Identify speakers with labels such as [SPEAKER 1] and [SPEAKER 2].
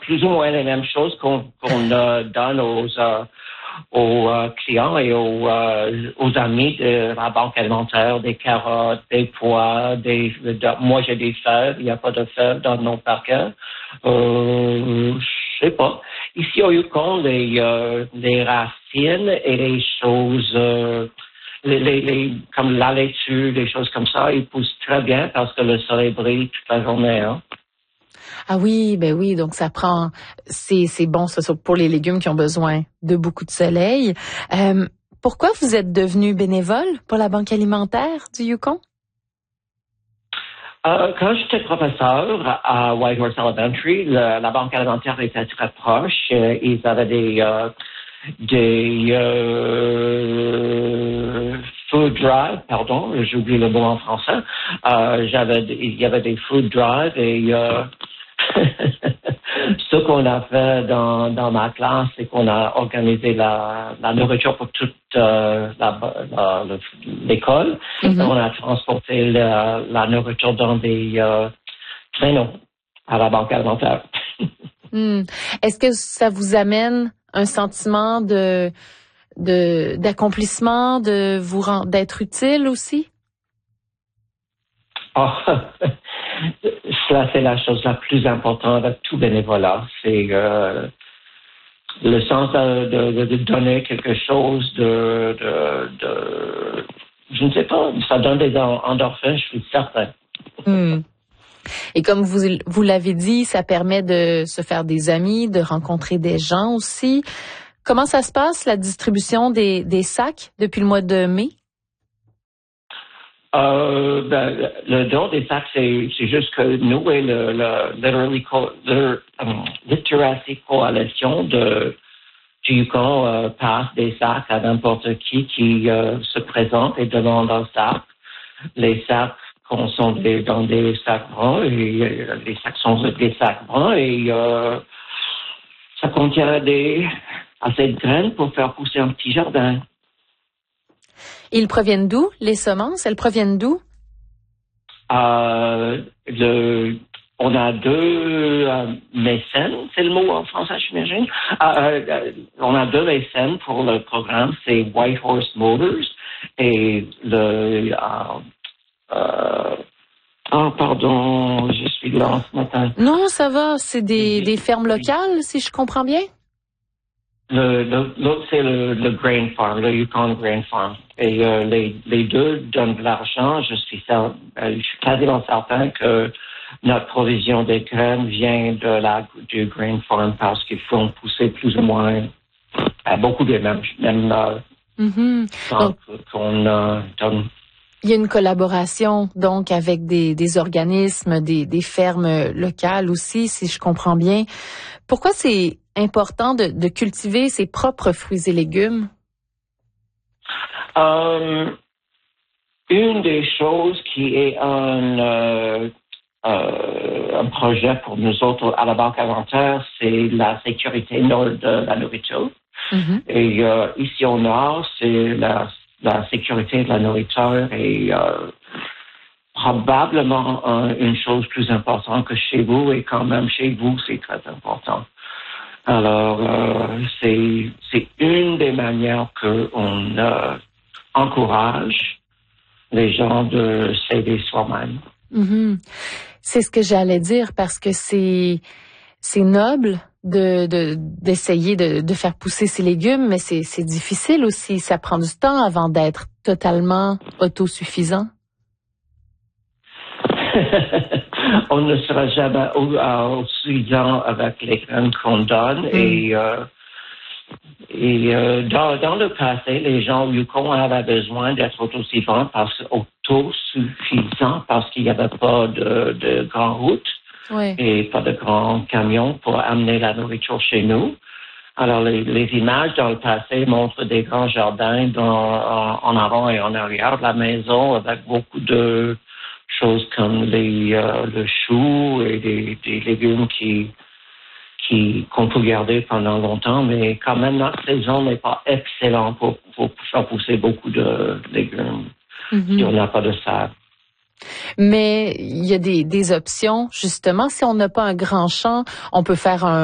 [SPEAKER 1] plus ou moins les mêmes choses qu'on donne aux clients et aux amis de la banque alimentaire, des carottes, des pois, moi j'ai des fèves, il n'y a pas de fèves dans nos parquets. Je sais pas. Ici au Yukon, les racines et les choses, comme la laitue, des choses comme ça, ils poussent très bien parce que le soleil brille toute la journée, hein.
[SPEAKER 2] Ah oui, ben oui, donc c'est bon ça pour les légumes qui ont besoin de beaucoup de soleil. Pourquoi vous êtes devenu bénévole pour la Banque alimentaire du Yukon?
[SPEAKER 1] Quand j'étais professeur à Whitehorse Elementary, la Banque alimentaire était très proche. Ils avaient des food drive, pardon, j'ai oublié le mot en français. Il y avait des food drive et ce qu'on a fait dans ma classe, c'est qu'on a organisé la nourriture pour toute l'école.
[SPEAKER 2] Mm-hmm.
[SPEAKER 1] On a transporté la nourriture dans des traîneaux à la banque alimentaire.
[SPEAKER 2] Est-ce que ça vous amène un sentiment d'accomplissement, d'être utile aussi?
[SPEAKER 1] Oh, ça, c'est la chose la plus importante de tout bénévolat. C'est le sens de donner quelque chose je ne sais pas, ça donne des endorphines, je suis certain.
[SPEAKER 2] Et comme vous l'avez dit, ça permet de se faire des amis, de rencontrer des gens aussi. Comment ça se passe, la distribution des sacs depuis le mois de mai?
[SPEAKER 1] Le don des sacs, c'est juste que nous et le Literacy Coalition du Yukon passe des sacs à n'importe qui se présente et demande un sac. Les sacs sont dans des sacs bruns et les sacs sont des sacs bruns et ça contient assez de graines pour faire pousser un petit jardin.
[SPEAKER 2] Ils proviennent d'où, les semences? Elles proviennent d'où?
[SPEAKER 1] On a deux mécènes, c'est le mot en français, j'imagine. On a deux mécènes pour le programme, c'est Whitehorse Motors et pardon, je suis lent ce matin.
[SPEAKER 2] Non, ça va, c'est des fermes locales, si je comprends bien?
[SPEAKER 1] L'autre, c'est le Grain Farm, le Yukon Grain Farm. Et les deux donnent de l'argent. Je suis quasiment certain que notre provision des graines vient du Grain Farm parce qu'ils font pousser plus ou moins beaucoup de même qu'on donne.
[SPEAKER 2] Il y a une collaboration donc avec des organismes, des fermes locales aussi, si je comprends bien. Pourquoi c'est important de cultiver ses propres fruits et légumes?
[SPEAKER 1] Une des choses qui est un projet pour nous autres à la Banque alimentaire, c'est la sécurité de la nourriture. Mm-hmm. Et ici au Nord, c'est la sécurité de la nourriture est probablement une chose plus importante que chez vous et quand même chez vous, c'est très important. Alors, c'est une des manières qu'on encourage les gens de s'aider soi-même.
[SPEAKER 2] Mm-hmm. C'est ce que j'allais dire parce que c'est noble d'essayer de faire pousser ses légumes, mais c'est difficile aussi. Ça prend du temps avant d'être totalement autosuffisant.
[SPEAKER 1] On ne sera jamais autosuffisant avec les graines qu'on donne et dans le passé, les gens au Yukon avaient besoin d'être autosuffisants parce qu'il n'y avait pas de grandes routes.
[SPEAKER 2] Oui.
[SPEAKER 1] Et pas de grands camions pour amener la nourriture chez nous. Alors, les images dans le passé montrent des grands jardins en avant et en arrière de la maison avec beaucoup de choses comme le chou et des légumes qu'on peut garder pendant longtemps, mais quand même, notre saison n'est pas excellente pour faire pousser beaucoup de légumes si on n'a pas de sable.
[SPEAKER 2] Mais il y a des options, justement. Si on n'a pas un grand champ, on peut faire